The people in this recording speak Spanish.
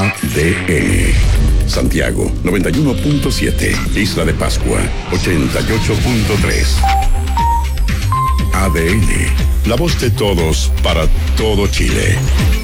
ADN. Santiago 91.7, Isla de Pascua 88.3. ADN, la voz de todos para todo Chile.